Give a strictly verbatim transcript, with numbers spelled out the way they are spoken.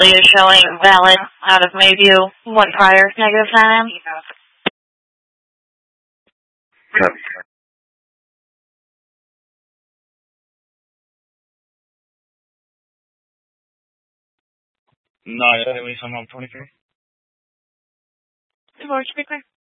is showing valid out of Mayview, one prior, negative time. Yep. No, yeah, at least I'm on twenty-three. More speaker.